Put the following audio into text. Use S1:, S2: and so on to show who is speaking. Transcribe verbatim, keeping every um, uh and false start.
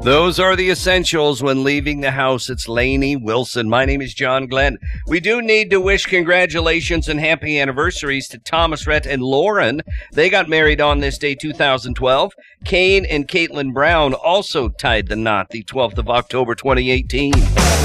S1: Those are the essentials when leaving the house. It's Lainey Wilson. My name is John Glenn. We do need to wish congratulations and happy anniversaries to Thomas Rhett and Lauren. They got married on this day, two thousand twelve. Kane and Caitlin Brown also tied the knot the twelfth of October, twenty eighteen.